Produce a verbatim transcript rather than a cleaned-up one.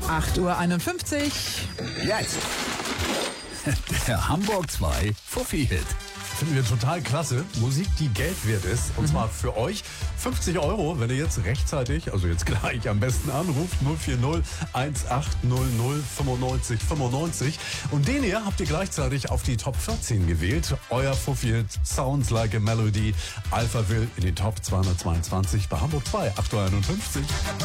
acht Uhr einundfünfzig. Jetzt der Hamburg zwei Fuffi-Hit. Finden wir total klasse. Musik, die Geld wert ist. Und mhm. zwar für euch fünfzig Euro, wenn ihr jetzt rechtzeitig, also jetzt gleich am besten anruft. null vier null eins acht null null fünfundneunzig fünfundneunzig. Und den hier habt ihr gleichzeitig auf die Top vierzehn gewählt. Euer Fuffi-Hit Sounds Like a Melody. Alphaville in den Top zweihundertzweiundzwanzig bei Hamburg zwei, acht Uhr einundfünfzig.